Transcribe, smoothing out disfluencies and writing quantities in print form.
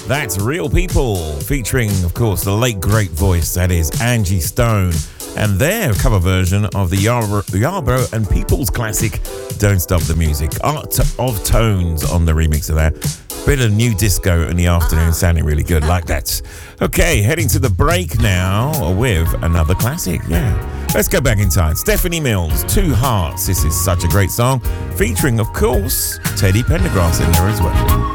That's Real People, featuring, of course, the late great voice, that is Angie Stone, and their cover version of the Yarborough and Peoples classic, Don't Stop the Music. Art of Tones on the remix of that. Bit of new disco in the afternoon, sounding really good, like that. Okay, heading to the break now with another classic, yeah. Let's go back in time. Stephanie Mills, Two Hearts. This is such a great song, featuring, of course, Teddy Pendergrass in there as well.